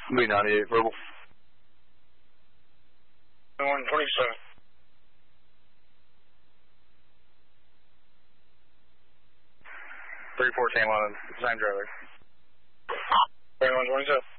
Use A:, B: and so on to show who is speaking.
A: B98, verbal.
B: 127. 34 came on, same driver. 127.